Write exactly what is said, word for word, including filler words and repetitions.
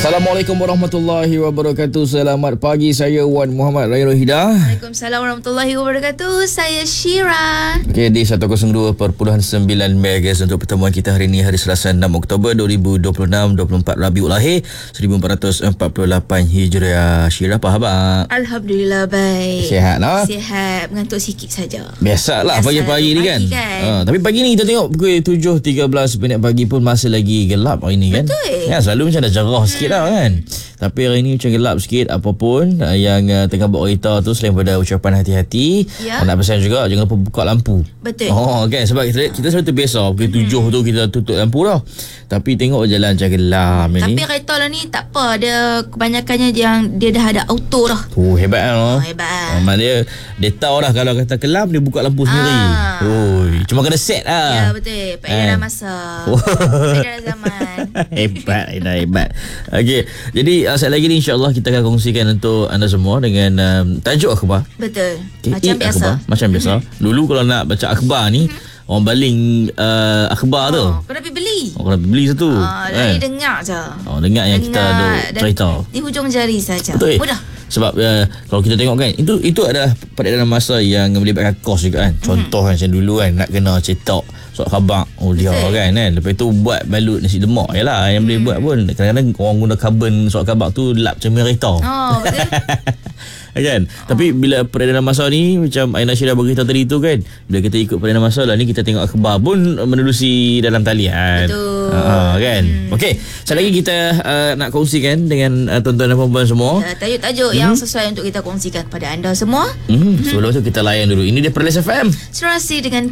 Assalamualaikum warahmatullahi wabarakatuh. Selamat pagi, saya Wan Muhammad Raya Rohidah. Waalaikumsalam warahmatullahi wabarakatuh. Saya Syira. Okey, di seratus dua perpuluhan sembilan MHz untuk pertemuan kita hari ini, hari Selasa enam Oktober dua ribu dua puluh enam, dua puluh empat Rabiul Akhir seribu empat ratus empat puluh lapan Hijriah. Syira, apa khabar? Alhamdulillah baik. Sihat lah? Sihat, mengantuk sikit saja. Biasalah pagi-pagi ni kan. kan? Ha, tapi pagi ni kita tengok pukul tujuh tiga belas minit pagi pun masih lagi gelap hari ni kan. Betul. Ya, selalu macam dah cerah sikit dah kan. Tapi hari ni macam gelap sikit. Apapun uh, yang uh, tengah buat kereta tu, selain pada ucapan hati-hati, ya, nak pesan juga jangan lupa buka lampu. Betul. Oh kan, sebab kita kita selalu terbiasa pukul hmm. tujuh tu kita tutup lampu dah. Tapi tengok jalan macam gelap ni. Tapi kereta lah ni tak apa, dia kebanyakannya yang dia dah ada auto dah. Oh, hebat kan. Oh, hebat. Oh, dia dia tahu dah kalau kata gelap dia buka lampu sendiri. Ah. Oh, cuma kena set lah. Ya betul. Peredaran masa. Oh. Peredaran zaman. Hebat, hebat, hebat. Okey, jadi uh, saat lagi ni insya-Allah kita akan kongsikan untuk anda semua dengan um, tajuk akhbar. Betul. Okay, Macam biasa. Akhbar. Macam biasa. Mm-hmm. Dulu kalau nak baca akhbar ni, mm-hmm, orang baling uh, akhbar oh, tu. Kena pergi beli. Oh, kena beli satu. Oh, eh. Dari dengar je. Oh, dengar yang kita ada cerita. Di hujung jari saja. Betul. Mudah. Sebab uh, kalau kita tengok kan, itu itu adalah pada dalam masa yang melibatkan kos juga kan. Contoh kan, macam dulu kan nak kena cetak surat khabar. Oh dia betul kan kan. Lepas tu buat balut nasi lemak jelah yang hmm. boleh buat pun. Kadang-kadang orang guna carbon surat khabar tu lap macam merita. Oh betul. kan. Oh. Tapi bila peredaran masa ni, macam Aina Syirah beritahu tadi tu kan, bila kita ikut peredaran masa lah ni, kita tengok akhbar pun menerusi dalam talian. Betul. Uh, kan. Hmm. Okey, sekali lagi kita uh, nak kongsikan dengan uh, tuan-tuan dan puan-puan semua ya, tajuk-tajuk hmm. yang sesuai untuk kita kongsikan kepada anda semua. Hmm. Sebelum tu kita layan dulu. Ini dia Perlis F M. Serasi dengan